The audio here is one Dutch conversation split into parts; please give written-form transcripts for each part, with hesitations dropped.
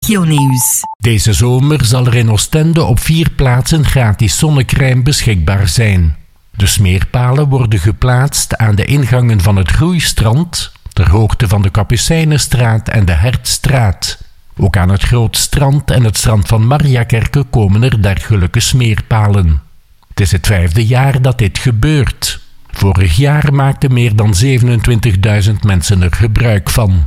Regionieuws. Deze zomer zal er in Oostende op 4 plaatsen gratis zonnecrème beschikbaar zijn. De smeerpalen worden geplaatst aan de ingangen van het Groeistrand, ter hoogte van de Kapucijnenstraat en de Hertstraat. Ook aan het Groot Strand en het strand van Mariakerke komen er dergelijke smeerpalen. Het is het 5e jaar dat dit gebeurt. Vorig jaar maakten meer dan 27.000 mensen er gebruik van.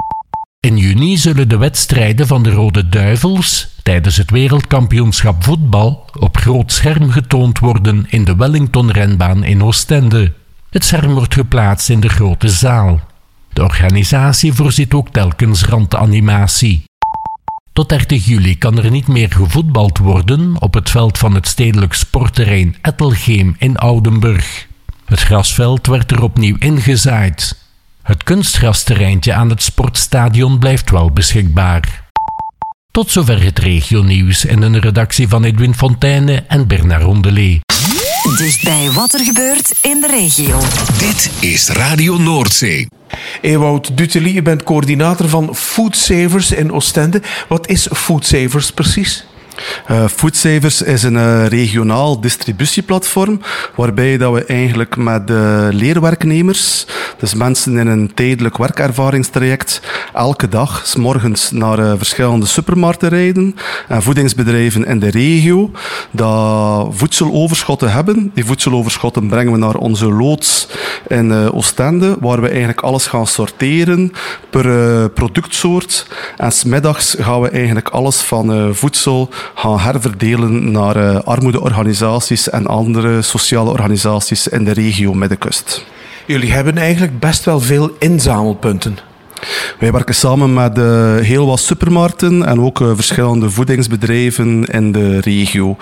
In juni zullen de wedstrijden van de Rode Duivels tijdens het wereldkampioenschap voetbal op groot scherm getoond worden in de Wellington-renbaan in Oostende. Het scherm wordt geplaatst in de grote zaal. De organisatie voorziet ook telkens randanimatie. Tot 30 juli kan er niet meer gevoetbald worden op het veld van het stedelijk sportterrein Ettelgeem in Oudenburg. Het grasveld werd er opnieuw ingezaaid. Het kunstgrasterreintje aan het sportstadion blijft wel beschikbaar. Tot zover het regionieuws in een redactie van Edwin Fontaine en Bernard Rondelet. Dichtbij wat er gebeurt in de regio. Dit is Radio Noordzee. Ewout Dutely, u bent coördinator van Foodsavers in Oostende. Wat is Foodsavers precies? Foodsavers is een regionaal distributieplatform waarbij dat we eigenlijk met leerwerknemers, dus mensen in een tijdelijk werkervaringstraject, elke dag 's morgens naar verschillende supermarkten rijden en voedingsbedrijven in de regio dat voedseloverschotten hebben. Die voedseloverschotten brengen we naar onze loods in Oostende, waar we eigenlijk alles gaan sorteren per productsoort. En 's middags gaan we eigenlijk alles van voedsel gaan herverdelen naar armoedeorganisaties en andere sociale organisaties in de regio Middenkust. Jullie hebben eigenlijk best wel veel inzamelpunten. Wij werken samen met heel wat supermarkten en ook verschillende voedingsbedrijven in de regio.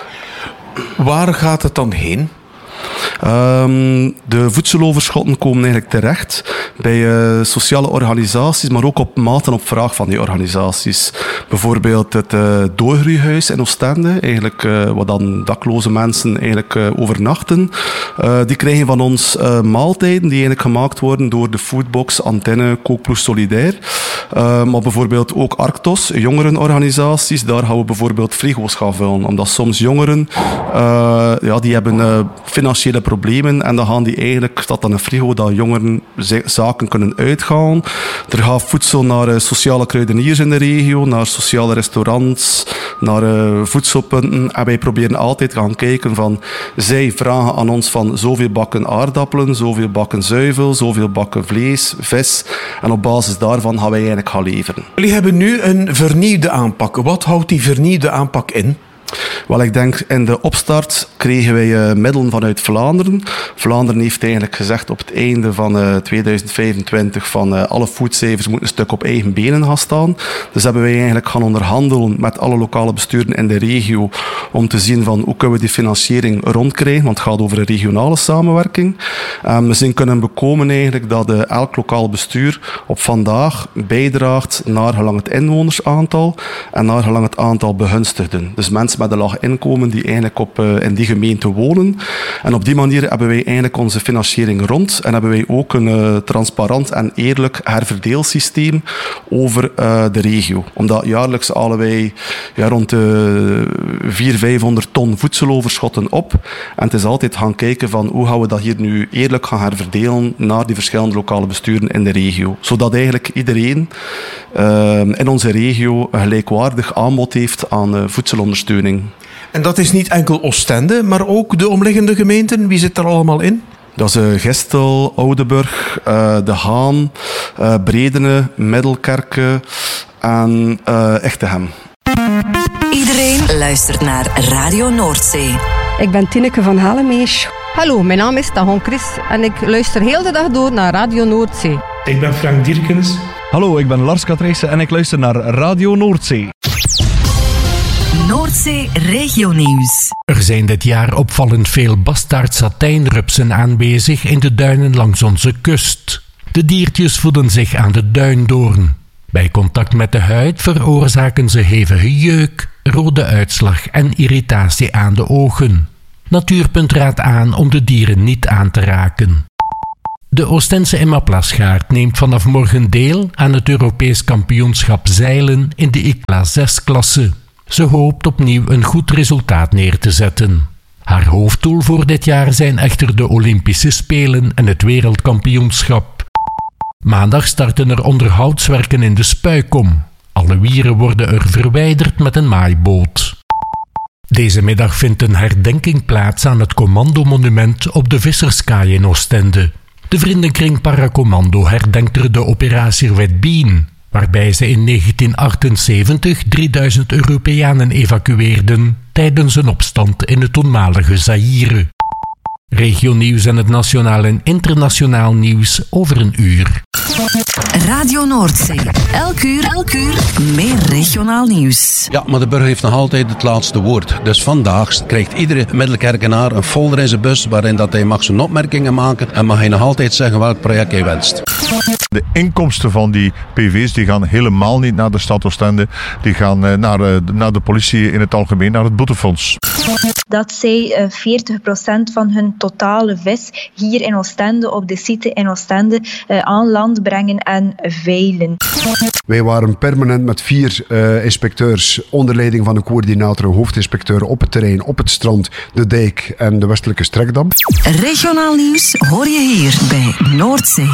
Waar gaat het dan heen? De voedseloverschotten komen eigenlijk terecht bij sociale organisaties, maar ook op maat en op vraag van die organisaties. Bijvoorbeeld het doorgroeihuis in Oostende, eigenlijk, waar dan dakloze mensen eigenlijk, overnachten. Die krijgen van ons maaltijden die eigenlijk gemaakt worden door de Foodbox, Antenne, Kookploeg Solidair. Maar bijvoorbeeld ook Arctos, jongerenorganisaties, daar gaan we bijvoorbeeld frigo's gaan vullen. Omdat soms jongeren, die hebben financiële problemen en dan gaan die eigenlijk, staat dan een frigo dat jongeren zaken kunnen uitgaan. Er gaat voedsel naar sociale kruideniers in de regio, naar sociale restaurants, naar voedselpunten. En wij proberen altijd te gaan kijken van, zij vragen aan ons van zoveel bakken aardappelen, zoveel bakken zuivel, zoveel bakken vlees, vis. En op basis daarvan gaan wij eigenlijk gaan leveren. Jullie hebben nu een vernieuwde aanpak. Wat houdt die vernieuwde aanpak in? Wel, ik denk in de opstart kregen wij middelen vanuit Vlaanderen. Vlaanderen heeft eigenlijk gezegd op het einde van 2025 van alle Foodsavers moeten een stuk op eigen benen gaan staan. Dus hebben wij eigenlijk gaan onderhandelen met alle lokale besturen in de regio om te zien van hoe kunnen we die financiering rondkrijgen, want het gaat over een regionale samenwerking. We zijn kunnen bekomen eigenlijk dat elk lokaal bestuur op vandaag bijdraagt naar gelang het inwonersaantal en naar gelang het aantal begunstigden. Dus mensen met een laag inkomen die eigenlijk in die gemeente wonen. En op die manier hebben wij eigenlijk onze financiering rond en hebben wij ook een transparant en eerlijk herverdeelsysteem over de regio. Omdat jaarlijks halen wij rond de 400-500 ton voedseloverschotten op. En het is altijd gaan kijken van hoe gaan we dat hier nu eerlijk gaan herverdelen naar die verschillende lokale besturen in de regio. Zodat eigenlijk iedereen in onze regio een gelijkwaardig aanbod heeft aan voedselondersteuning. En dat is niet enkel Oostende, maar ook de omliggende gemeenten. Wie zit er allemaal in? Dat is Gestel, Oudenburg, De Haan, Bredene, Middelkerke en Echtegem. Iedereen luistert naar Radio Noordzee. Ik ben Tineke van Halemees. Hallo, mijn naam is Tahon Chris en ik luister heel de dag door naar Radio Noordzee. Ik ben Frank Dierkens. Hallo, ik ben Lars Katrijsse en ik luister naar Radio Noordzee. Noordzee Regionieuws. Er zijn dit jaar opvallend veel bastaard satijnrupsen aanwezig in de duinen langs onze kust. De diertjes voeden zich aan de duindoorn. Bij contact met de huid veroorzaken ze hevige jeuk, rode uitslag en irritatie aan de ogen. Natuurpunt raadt aan om de dieren niet aan te raken. De Oostense Emma Plasgaard neemt vanaf morgen deel aan het Europees kampioenschap zeilen in de ICLA 6-klasse. Ze hoopt opnieuw een goed resultaat neer te zetten. Haar hoofddoel voor dit jaar zijn echter de Olympische Spelen en het wereldkampioenschap. Maandag starten er onderhoudswerken in de Spuikom. Alle wieren worden er verwijderd met een maaiboot. Deze middag vindt een herdenking plaats aan het Commandomonument op de Visserskaai in Oostende. De vriendenkring Paracommando herdenkt er de operatie Red Bean, waarbij ze in 1978 3000 Europeanen evacueerden tijdens een opstand in het toenmalige Zaïre. Regionieuws en het nationaal en internationaal nieuws over een uur. Radio Noordzee. Elk uur meer regionaal nieuws. Ja, maar de burger heeft nog altijd het laatste woord. Dus vandaag krijgt iedere Middelkerkenaar een folder in zijn bus waarin dat hij mag zijn opmerkingen maken en mag hij nog altijd zeggen welk project hij wenst. De inkomsten van die PV's die gaan helemaal niet naar de stad Oostende. Die gaan naar de politie in het algemeen, naar het boetefonds. Dat zij 40% van hun totale vis hier in Oostende, op de site in Oostende, aan land brengen en veilen. Wij waren permanent met 4 inspecteurs onder leiding van een coördinator en hoofdinspecteur op het terrein, op het strand, de dijk en de westelijke strekdam. Regionaal nieuws hoor je hier bij Noordzee.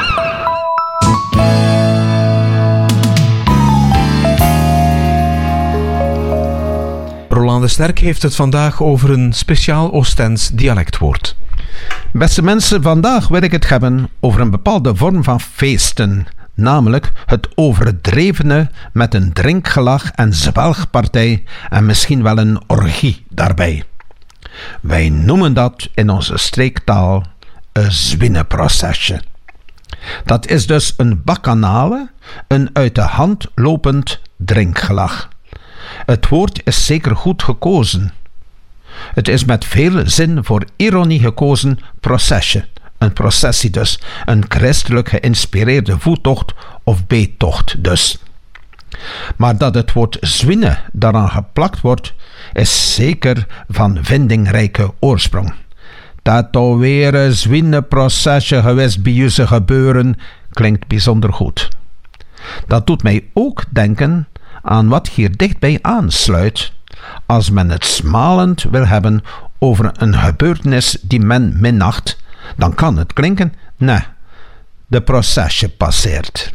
Roland de Sterk heeft het vandaag over een speciaal Oostends dialectwoord. Beste mensen, vandaag wil ik het hebben over een bepaalde vorm van feesten. Namelijk het overdrevene met een drinkgelach en zwelgpartij en misschien wel een orgie daarbij. Wij noemen dat in onze streektaal een zwinnenprocesje. Dat is dus een bakkanale, een uit de hand lopend drinkgelach. Het woord is zeker goed gekozen. Het is met veel zin voor ironie gekozen procesje. Een processie dus, een christelijk geïnspireerde voettocht of beettocht dus. Maar dat het woord zwinnen daaraan geplakt wordt, is zeker van vindingrijke oorsprong. Dat alweer een zwinnenprocesje geweest bij je gebeuren, klinkt bijzonder goed. Dat doet mij ook denken aan wat hier dichtbij aansluit, als men het smalend wil hebben over een gebeurtenis die men minacht, dan kan het klinken, nee, de procesje passeert.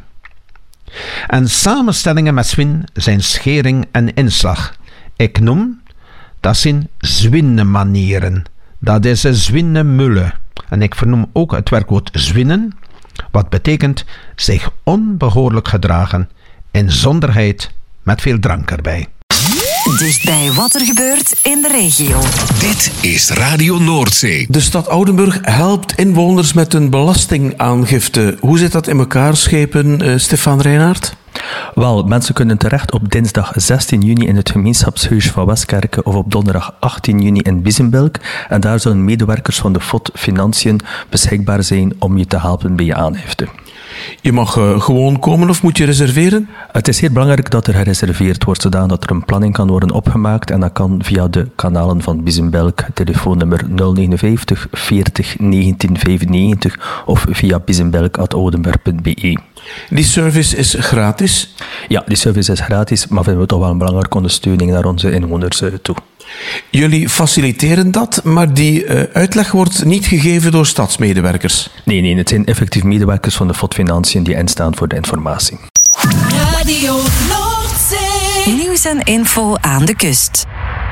En samenstellingen met zwin zijn schering en inslag. Ik noem, dat zijn zwinnenmanieren. Dat is een zwinnenmulle. En ik vernoem ook het werkwoord zwinnen, wat betekent zich onbehoorlijk gedragen, in zonderheid met veel drank erbij. Dichtbij wat er gebeurt in de regio. Dit is Radio Noordzee. De stad Oudenburg helpt inwoners met een belastingaangifte. Hoe zit dat in elkaar, schepen, Stefan Reinaert? Wel, mensen kunnen terecht op dinsdag 16 juni in het gemeenschapshuis van Westkerke of op donderdag 18 juni in Biezenbelk. En daar zullen medewerkers van de FOD Financiën beschikbaar zijn om je te helpen bij je aangifte. Je mag gewoon komen of moet je reserveren? Het is heel belangrijk dat er gereserveerd wordt, zodat er een planning kan worden opgemaakt. En dat kan via de kanalen van Biezenbelk, telefoonnummer 059 40 19 95 of via biezenbelk@oudenburg.be. Die service is gratis? Ja, die service is gratis, maar vinden we toch wel een belangrijke ondersteuning naar onze inwoners toe. Jullie faciliteren dat, maar die uitleg wordt niet gegeven door stadsmedewerkers? Nee, het zijn effectief medewerkers van de FOD Financiën die instaan voor de informatie. Radio Noordzee. Nieuws en info aan de kust.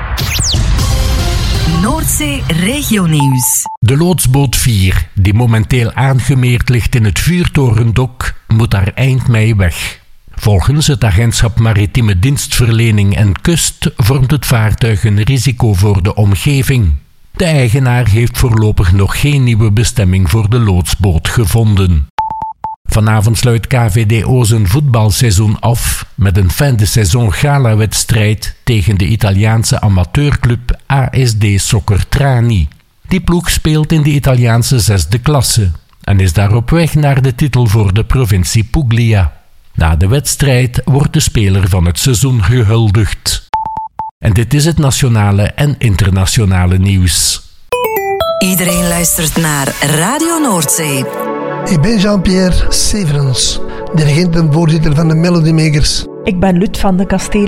Noordzee Regionieuws. De loodsboot 4, die momenteel aangemeerd ligt in het vuurtorendok, moet daar eind mei weg. Volgens het agentschap Maritieme Dienstverlening en Kust vormt het vaartuig een risico voor de omgeving. De eigenaar heeft voorlopig nog geen nieuwe bestemming voor de loodsboot gevonden. Vanavond sluit KVDO zijn voetbalseizoen af met een fin de saison gala-wedstrijd tegen de Italiaanse amateurclub ASD Soccer Trani. Die ploeg speelt in de Italiaanse 6e klasse en is daar op weg naar de titel voor de provincie Puglia. Na de wedstrijd wordt de speler van het seizoen gehuldigd. En dit is het nationale en internationale nieuws. Iedereen luistert naar Radio Noordzee. Ik ben Jean-Pierre Severens, dirigent en voorzitter van de Melody Makers. Ik ben Lut van de Kastelen.